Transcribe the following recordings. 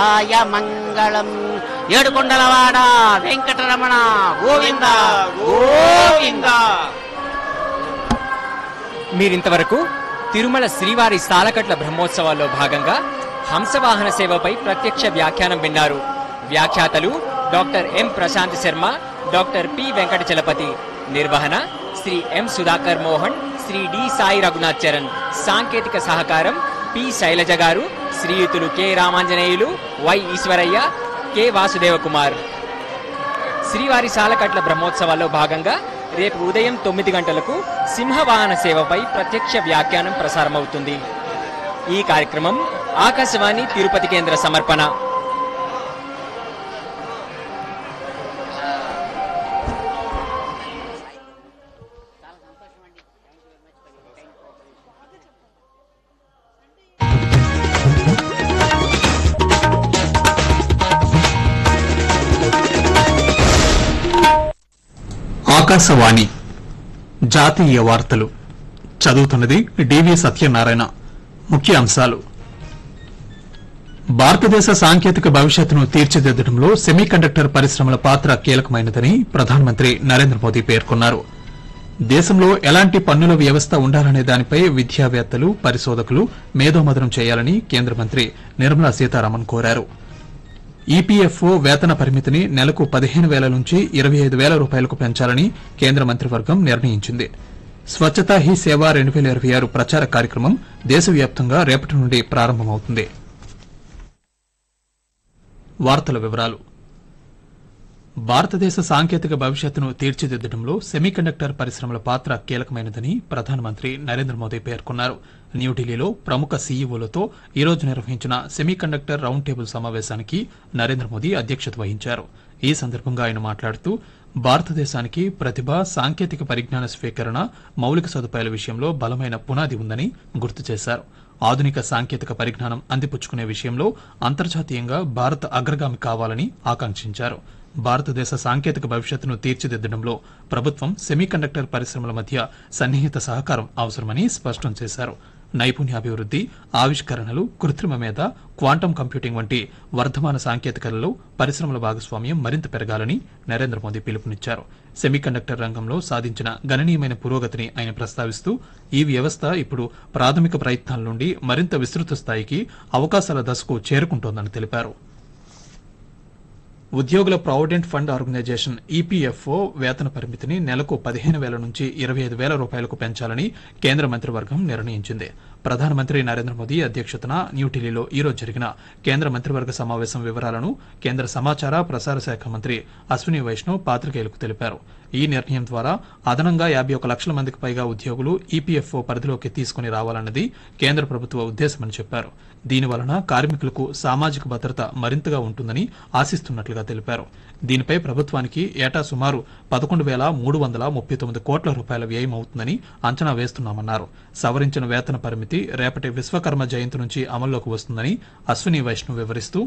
ఆయ మంగళం. ఏడుకొండలవాడ వెంకటరమణ గోవింద గోవింద. మీరింతవరకు తిరుమల శ్రీవారి సాలకట్ల బ్రహ్మోత్సవాల్లో భాగంగా హంసవాహన సేవపై ప్రత్యక్ష వ్యాఖ్యానం విన్నారు. వ్యాఖ్యాతలు doctor M Prashanth Sharma, doctor P Venkata Chalapathi. నిర్వహణ శ్రీ ఎం సుధాకర్ మోహన్, శ్రీ డి సాయి రఘునాథ్ చరణ్. సాంకేతిక సహకారం పి శైలజ గారు, శ్రీయుతులు K Ramanjaneyulu, why Eshwaraiah, K Vasudeva Kumar. శ్రీవారి సాలకట్ల బ్రహ్మోత్సవాల్లో భాగంగా రేపు ఉదయం 9 గంటలకు సింహవాహన సేవపై ప్రత్యక్ష వ్యాఖ్యానం ప్రసారమవుతుంది. ఈ కార్యక్రమం ఆకాశవాణి తిరుపతి కేంద్ర సమర్పణ. ఆకాశవాణి జాతీయ వార్తలు చదువుతున్నది డివి సత్యనారాయణ. ముఖ్య అంశాలు: భారతదేశ సాంకేతిక భవిష్యత్తును తీర్చిదిద్దడంలో సెమీకండక్టర్ పరిశ్రమల పాత్ర కీలకమైనదని ప్రధానమంత్రి నరేంద్ర మోదీ పేర్కొన్నారు. దేశంలో ఎలాంటి పన్నుల వ్యవస్థ ఉండాలనే దానిపై విద్యావేత్తలు, పరిశోధకులు మేధోమథనం చేయాలని కేంద్ర మంత్రి నిర్మలా సీతారామన్ కోరారు. ఈపీఎఫ్ఓ వేతన పరిమితిని నెలకు 15,000 నుంచి 25,000 రూపాయలకు పెంచాలని కేంద్ర మంత్రివర్గం నిర్ణయించింది. స్వచ్ఛతా హీ సేవ 2026 ప్రచార కార్యక్రమం దేశవ్యాప్తంగా రేపటి నుండి ప్రారంభమవుతుంది. వార్తల వివరాలు: భారతదేశ సాంకేతిక భవిష్యత్తును తీర్చిదిద్దడంలో సెమీకండక్టర్ పరిశ్రమల పాత్ర కీలకమైనదని ప్రధానమంత్రి నరేంద్ర మోదీ పేర్కొన్నారు. న్యూఢిల్లీలో ప్రముఖ సీఈఓలతో ఈరోజు నిర్వహించిన సెమీకండక్టర్ రౌండ్ టేబుల్ సమావేశానికి నరేంద్ర మోదీ అధ్యక్షత వహించారు. ఈ సందర్భంగా ఆయన మాట్లాడుతూ భారతదేశానికి ప్రతిభ, సాంకేతిక పరిజ్ఞాన స్వీకరణ, మౌలిక సదుపాయాల విషయంలో బలమైన పునాది ఉందని గుర్తు చేశారు. ఆధునిక సాంకేతిక పరిజ్ఞానం అందిపుచ్చుకునే విషయంలో అంతర్జాతీయంగా భారత్ అగ్రగామి కావాలని ఆకాంక్షించారు. భారతదేశ సాంకేతిక భవిష్యత్తును తీర్చిదిద్దడంలో ప్రభుత్వం సెమీకండక్టర్ పరిశ్రమల మధ్య సన్నిహిత సహకారం అవసరమని స్పష్టం చేశారు. నైపుణ్యాభివృద్ది, ఆవిష్కరణలు, కృత్రిమ మేధ, క్వాంటం కంప్యూటింగ్ వంటి వర్ధమాన సాంకేతికలలో పరిశ్రమల భాగస్వామ్యం మరింత పెరగాలని నరేంద్ర మోదీ పిలుపునిచ్చారు. సెమీకండక్టర్ రంగంలో సాధించిన గణనీయమైన పురోగతిని ఆయన ప్రస్తావిస్తూ ఈ వ్యవస్థ ఇప్పుడు ప్రాథమిక ప్రయత్నాల నుండి మరింత విస్తృత స్థాయికి అవకాశాల దశకు చేరుకుంటోందని తెలిపారు. ఉద్యోగుల ప్రావిడెంట్ ఫండ్ ఆర్గనైజేషన్ ఈపీఎఫ్ఓ వేతన పరిమితిని నెలకు 15,000 నుంచి 25,000 రూపాయలకు పెంచాలని కేంద్ర మంత్రివర్గం నిర్ణయించింది. ప్రధానమంత్రి నరేంద్ర మోదీ అధ్యక్షతన న్యూఢిల్లీలో ఈరోజు జరిగిన కేంద్ర మంత్రివర్గ సమావేశం వివరాలను కేంద్ర సమాచార ప్రసార శాఖ మంత్రి అశ్విని వైష్ణవ్ పాత్రికేయులకు తెలిపారు. ఈ నిర్ణయం ద్వారా అదనంగా 51 లక్షల మందికి పైగా ఉద్యోగులు ఈపీఎఫ్ఓ పరిధిలోకి తీసుకుని రావాలన్నది కేంద్ర ప్రభుత్వ ఉద్దేశమని చెప్పారు. దీనివలన కార్మికులకు సామాజిక భద్రత మరింతగా ఉంటుందని ఆశిస్తున్నట్లుగా తెలిపారు. దీనిపై ప్రభుత్వానికి ఏటా సుమారు 11,339 కోట్ల రూపాయల వ్యయం అవుతుందని అంచనా వేస్తున్నామన్నారు. సవరించిన వేతన పరిమితి రేపటి విశ్వకర్మ జయంతి నుంచి అమల్లోకి వస్తుందని అశ్విని వైష్ణవ్ వివరిస్తూ,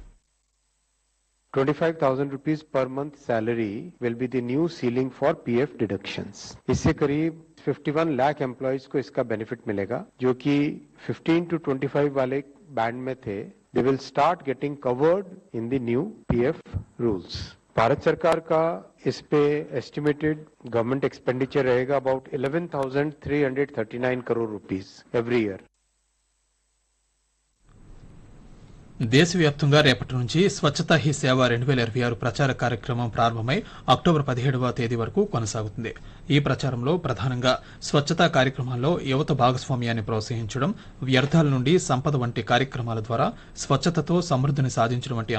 25,000 rupees per month salary will be the new ceiling for PF deductions. इससे करीब 51 लाख एम्प्लॉइज को इसका बेनिफिट मिलेगा, जो कि 15 to 25 वाले बैंड में थे. They will start getting covered in the new PF rules. Bharat सरकार का इस पे एस्टिमेटेड गवर्नमेंट एक्सपेंडिचर रहेगा about 11,339 crore rupees every year. దేశవ్యాప్తంగా రేపటి నుంచి స్వచ్ఛతా హీ సేవ 2026 ప్రచార కార్యక్రమం ప్రారంభమై అక్టోబర్ 17వ తేదీ వరకు కొనసాగుతుంది. ఈ ప్రచారంలో ప్రధానంగా స్వచ్ఛతా కార్యక్రమాల్లో యువత భాగస్వామ్యాన్ని ప్రోత్సహించడం, వ్యర్థాల నుండి సంపద వంటి కార్యక్రమాల ద్వారా స్వచ్ఛతతో సమృద్ధిని సాధించడం వంటి